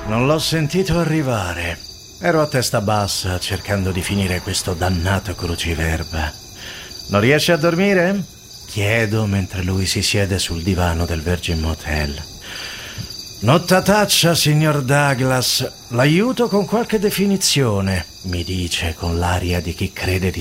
Non l'ho sentito arrivare. Ero a testa bassa cercando di finire questo dannato cruciverba. Non riesce a dormire? Chiedo mentre lui si siede sul divano del Virgin Motel. Nottataccia, signor Douglas. L'aiuto con qualche definizione, mi dice con l'aria di chi crede di